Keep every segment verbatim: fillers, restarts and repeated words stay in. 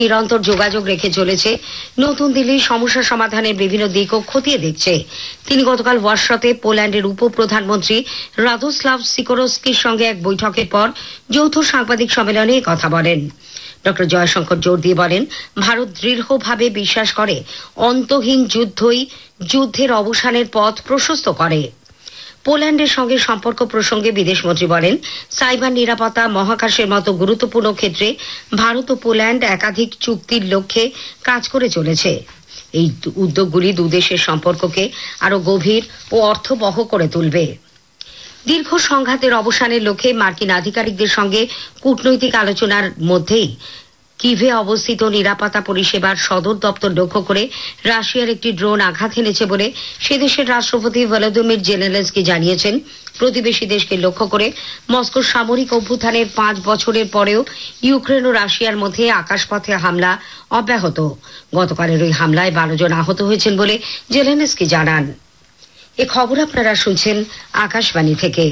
নিরন্তর যোগাযোগ রেখে চলেছে, নতুন দিল্লির সমস্যা সমাধানের বিভিন্ন দিকও খতিয়ে দেখছে। তিনি গতকাল ওয়ার্সাতে পোল্যান্ডের উপ প্রধানমন্ত্রী রাদোস্লাভ সিকোরস্কির সঙ্গে এক বৈঠকের পর যৌথ সাংবাদিক সম্মেলনে কথা বলেন। ডক্টর জয়শঙ্কর জোর দিয়ে বলেন, ভারত দৃঢ়ভাবে বিশ্বাস করে অন্তহীন যুদ্ধই যুদ্ধের অবসানের পথ প্রশস্ত করে। পোল্যান্ডের সঙ্গে সম্পর্ক প্রসঙ্গে বিদেশমন্ত্রী বলেন, সাইবার নিরাপত্তা, মহাকাশের মতো গুরুত্বপূর্ণ ক্ষেত্রে ভারত ও পোল্যান্ড একাধিক চুক্তির লক্ষ্যে কাজ করে চলেছে। এই উদ্যোগগুলি দুদেশের সম্পর্ককে আরো গভীর ও অর্থবহ করে তুলবে। দীর্ঘ সংঘাতের অবসানের লক্ষ্যে মার্কিন আধিকারিকদের সঙ্গে কূটনৈতিক আলোচনার মধ্যেই কিভে অবস্থিত নিরাপত্তা পরিষেবার সদর দপ্তর লক্ষ্য করে রাশিয়ার একটি ড্রোন আঘাত হেনেছে বলে সে দেশের রাষ্ট্রপতি ভলোদিমির জেলেনস্কি জানিয়েছেন। প্রতিবেশী দেশকে লক্ষ্য করে মস্কোর সামরিক অভ্যুত্থানের পাঁচ বছরের পরেও ইউক্রেন ও রাশিয়ার মধ্যে আকাশপথে হামলা অব্যাহত। গতকালের ওই হামলায় বারো জন আহত হয়েছেন বলে জেলেনস্কি জানান। এ খবর আপনারা শুনছেন আকাশবাণী থেকে।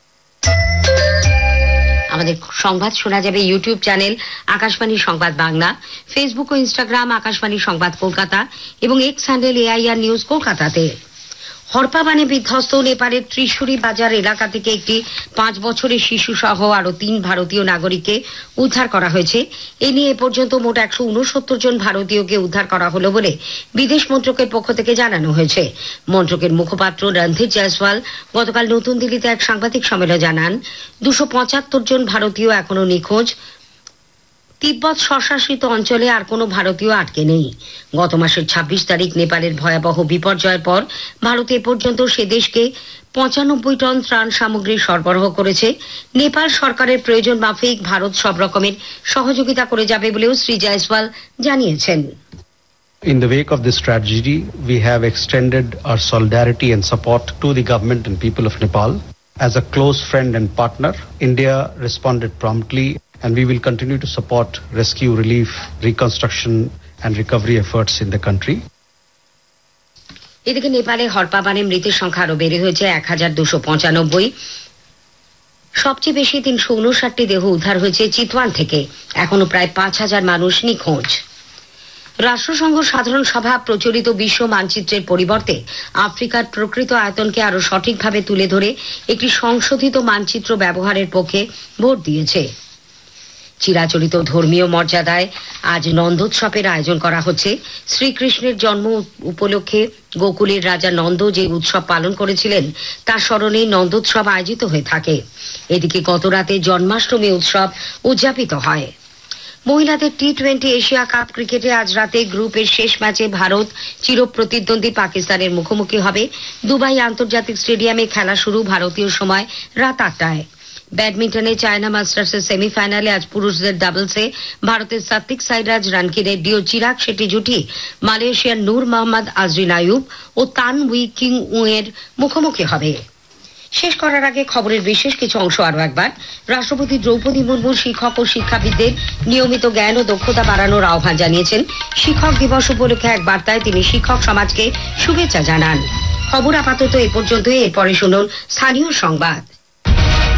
আমাদের সংবাদ শোনা যাবে ইউটিউব চ্যানেল আকাশবাণী সংবাদ বাংলা, ফেসবুক ও ইনস্টাগ্রাম আকাশবাণী সংবাদ কলকাতা এবং এক্স হ্যান্ডেল এআইআর নিউজ কলকাতাতে। হরপাবানে বিধ্বস্ত নেপালের ত্রিশুরি বাজার এলাকা থেকে একটি পাঁচ বছরের শিশু সহ আরো তিন ভারতীয় নাগরিককে উদ্ধার করা হয়েছে। এ নিয়ে এ পর্যন্ত মোট একশো উনসত্তর জন ভারতীয়কে উদ্ধার করা হলো বলে বিদেশ মন্ত্রকের পক্ষ থেকে জানানো হয়েছে। মন্ত্রকের মুখপাত্র রণধীর জয়সওয়াল গতকাল নতুন দিল্লিতে এক সাংবাদিক সম্মেলনে জানান, দুশো পঁচাত্তর জন ভারতীয় এখনো নিখোঁজ। তিব্বত স্বশাসিত অঞ্চলে আর কোনো ভারতীয় আটকে নেই। গত মাসের ছাব্বিশ তারিখ নেপালের ভয়াবহ বিপর্যয়ের পর ভারত এ পর্যন্ত সে দেশকে পঁচানব্বই টন ত্রাণ সামগ্রী সরবরাহ করেছে। নেপাল সরকারের প্রয়োজন মাফিক ভারত সব রকমের সহযোগিতা করে যাবে বলেও শ্রী জয়সওয়াল জানিয়েছেন। In the wake of this tragedy, we have extended our solidarity and support to the government and people of Nepal. As a close friend and partner, India responded promptly, and we will continue to support rescue, relief, reconstruction and recovery efforts in the country. এদিকে নেপালে হরপাবানে মৃতের সংখ্যা আরো বেড়ে হয়েছে এক হাজার দুশো পঁচানব্বই। সবচেয়ে বেশি তিনশো উনষাটটি দেহ উদ্ধার হয়েছে চিতওয়ান থেকে। এখনো প্রায় পাঁচ হাজার মানুষ নিখোঁজ। রাষ্ট্রসংঘ সাধারণ সভা প্রচলিত বিশ্ব মানচিত্রের পরিবর্তে আফ্রিকার প্রকৃত আয়তনকে আরো সঠিকভাবে তুলে ধরে একটি সংশোধিত মানচিত্র ব্যবহারের পক্ষে ভোট দিয়েছে। চিরাচরিত ধর্মীয় মর্যাদায় আজ নন্দোৎসবের আয়োজন করা হচ্ছে। শ্রীকৃষ্ণের জন্ম উপলক্ষে গোকুলের রাজা নন্দ যে উৎসব পালন করেছিলেন তার স্মরণে নন্দোৎসব আয়োজিত হয়ে থাকে। এদিকে গতরাতে জন্মাষ্টমী উৎসব উদযাপিত হয়। মহিলাদের টি টোয়েন্টি এশিয়া কাপ ক্রিকেটে আজ রাতে গ্রুপের শেষ ম্যাচে ভারত চিরপ্রতিদ্বন্দ্বী পাকিস্তানের মুখোমুখি হবে। দুবাই আন্তর্জাতিক স্টেডিয়ামে খেলা শুরু ভারতীয় সময় রাত আটটায়। ব্যাডমিন্টনে চায়না মাস্টার্সের সেমিফাইনালে আজ পুরুষদের ডাবলসে ভারতের সাত্বিক সাইরাজ রানকিরেড্ডি ও চিরাগ শেট্টি জুটি মালয়েশিয়ার নূর মোহাম্মদ আজরিন আয়ুব ও তান উই কিং উ এর মুখোমুখি হবে। শেষ করার আগে খবরের বিশেষ কিছু অংশ আরো একবার। রাষ্ট্রপতি দ্রৌপদী মুর্মু শিক্ষক ও শিক্ষাবিদদের নিয়মিত জ্ঞান ও দক্ষতা বাড়ানোর আহ্বান জানিয়েছেন। শিক্ষক দিবস উপলক্ষে এক বার্তায় তিনি শিক্ষক সমাজকে শুভেচ্ছা জানান। খবর আপাতত এ পর্যন্তই। এরপরে শুনুন স্থানীয় সংবাদ।